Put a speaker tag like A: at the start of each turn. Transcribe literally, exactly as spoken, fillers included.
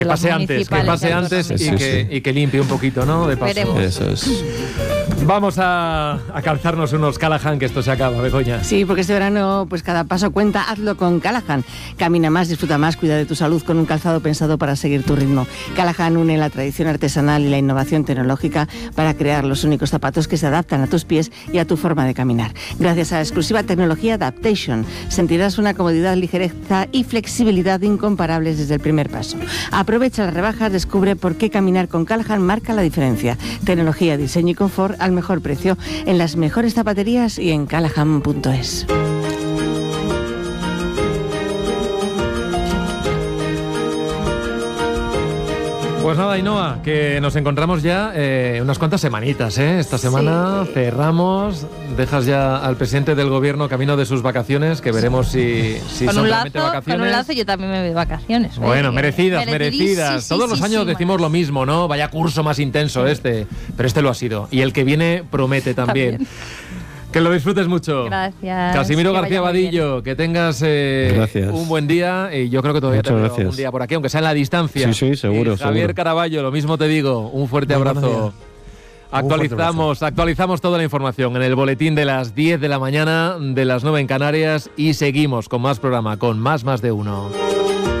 A: Que pase antes, que pase antes y,
B: sí,
A: que,
B: sí.
A: y que limpie un poquito, ¿no? De paso.
C: Veremos.
B: Eso es.
A: Vamos a, a calzarnos unos Callahan, que esto se acaba, Begoña.
D: Sí, porque este verano, pues cada paso cuenta, hazlo con Callahan. Camina más, disfruta más, cuida de tu salud con un calzado pensado para seguir tu ritmo. Callahan une la tradición artesanal y la innovación tecnológica para crear los únicos zapatos que se adaptan a tus pies y a tu forma de caminar. Gracias a la exclusiva tecnología Adaptation, sentirás una comodidad, ligereza y flexibilidad incomparables desde el primer paso. Aprovecha las rebajas, descubre por qué caminar con Callahan marca la diferencia. Tecnología, diseño y confort al mejor precio en las mejores zapaterías y en callahan punto es.
A: Pues nada, Ainhoa, que nos encontramos ya eh, unas cuantas semanitas, ¿eh? Esta semana sí. Cerramos, dejas ya al presidente del gobierno camino de sus vacaciones, que veremos si, si
C: con
A: son
C: un
A: realmente
C: lazo,
A: vacaciones.
C: Con un lazo yo también me voy de vacaciones.
A: Bueno,
C: eh,
A: merecidas, merecidas.
C: Sí,
A: Todos
C: sí,
A: los
C: sí,
A: años
C: sí,
A: decimos
C: bueno.
A: lo mismo, ¿no? Vaya curso más intenso este, pero este lo ha sido. Y el que viene promete también. también. Que lo disfrutes mucho.
C: Gracias.
A: Casimiro García Vadillo, que tengas eh, un buen día. Y yo creo que todavía
B: Muchas
A: te veo
B: gracias.
A: un día por aquí, aunque sea en la distancia.
B: Sí, sí, seguro,
A: y Javier
B: seguro.
A: Caraballo, lo mismo te digo. Un fuerte
E: Muy
A: abrazo. Actualizamos, actualizamos toda la información en el boletín de las diez de la mañana, de las nueve en Canarias, y seguimos con más programa, con Más Más de Uno.